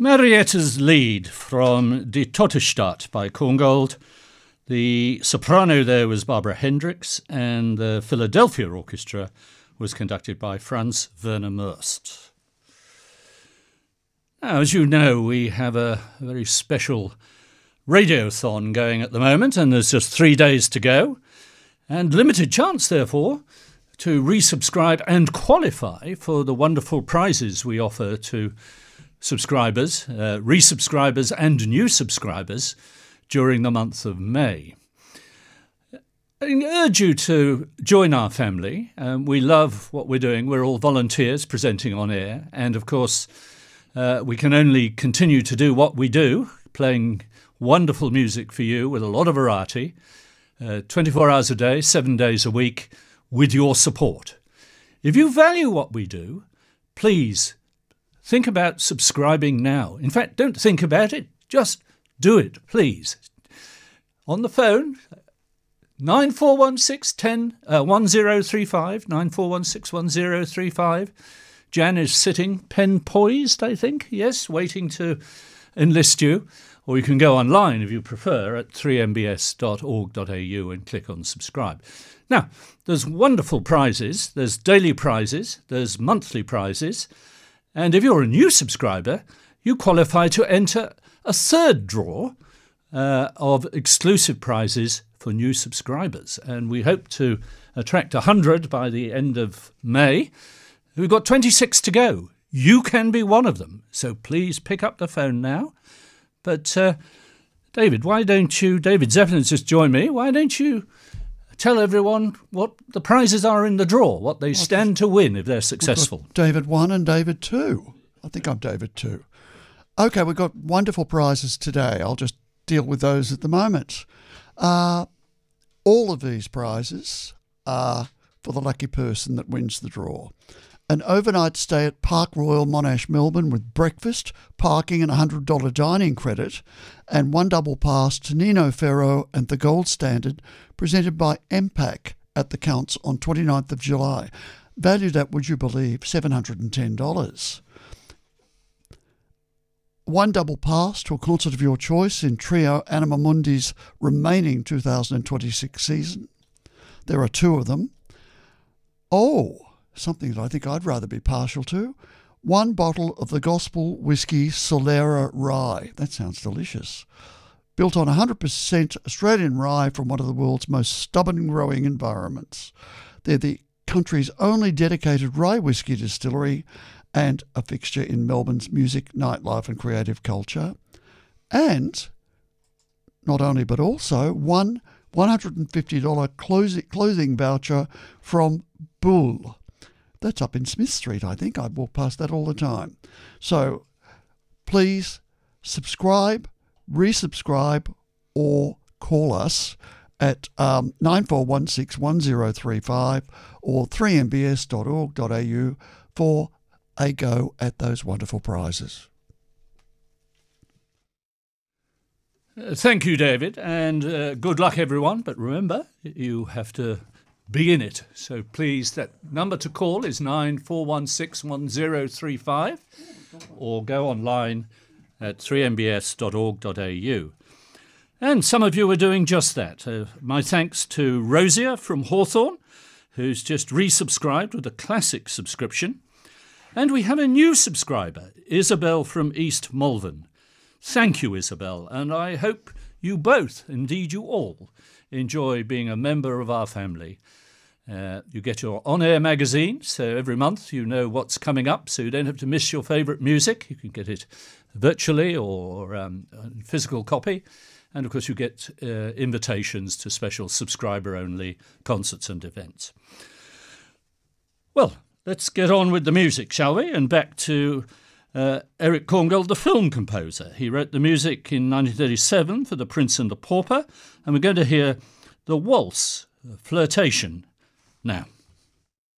Marietta's Lied from Die Tottenstadt by Korngold. The soprano there was Barbara Hendricks, and the Philadelphia Orchestra was conducted by Franz Werner Murst. Now, as you know, we have a very special radiothon going at the moment, and there's just 3 days to go, and limited chance, therefore, to resubscribe and qualify for the wonderful prizes we offer to subscribers, resubscribers and new subscribers during the month of May. I urge you to join our family. We love what we're doing. We're all volunteers presenting on air, and of course we can only continue to do what we do, playing wonderful music for you with a lot of variety, 24 hours a day, 7 days a week, with your support. If you value what we do, please think about subscribing now. In fact, don't think about it, just do it, please. On the phone, 9416 1035, 94161035. Jan is sitting, pen poised, I think, yes, waiting to enlist you. Or you can go online, if you prefer, at 3mbs.org.au and click on subscribe. Now, there's wonderful prizes. There's daily prizes. There's monthly prizes. And if you're a new subscriber, you qualify to enter a third draw of exclusive prizes for new subscribers. And we hope to attract 100 by the end of May. We've got 26 to go. You can be one of them. So please pick up the phone now. But David, David Zeppelin's just joined me. Why don't you tell everyone what the prizes are in the draw, what they stand to win if they're successful? David 1 and David 2. I think I'm David 2. Okay, we've got wonderful prizes today. I'll just deal with those at the moment. All of these prizes are for the lucky person that wins the draw. An overnight stay at Park Royal Monash, Melbourne, with breakfast, parking and $100 dining credit, and one double pass to Nino Ferro and the Gold Standard, presented by MPAC at the Counts on 29th of July. Valued at, would you believe, $710. One double pass to a concert of your choice in Trio Anima Mundi's remaining 2026 season. There are 2 of them. Something that I think I'd rather be partial to. 1 bottle of the Gospel Whiskey Solera Rye. That sounds delicious. Built on 100% Australian rye from one of the world's most stubborn growing environments. They're the country's only dedicated rye whiskey distillery and a fixture in Melbourne's music, nightlife and creative culture. And not only but also one $150 clothing voucher from Bull. That's up in Smith Street, I think. I walk past that all the time. So please subscribe, resubscribe, or call us at 94161035 or 3mbs.org.au for a go at those wonderful prizes. Thank you, David, and good luck, everyone. But remember, you have to be in it. So please, that number to call is 94161035 or go online at 3mbs.org.au. And some of you are doing just that. My thanks to Rosia from Hawthorne, who's just resubscribed with a classic subscription. And we have a new subscriber, Isabel from East Malvern. Thank you, Isabel, and I hope you both, indeed you all, enjoy being a member of our family. You get your on-air magazine, so every month you know what's coming up, so you don't have to miss your favourite music. You can get it virtually or physical copy. And, of course, you get invitations to special subscriber-only concerts and events. Well, let's get on with the music, shall we? And back to Erich Korngold, the film composer. He wrote the music in 1937 for The Prince and the Pauper, and we're going to hear the waltz, Flirtation, now.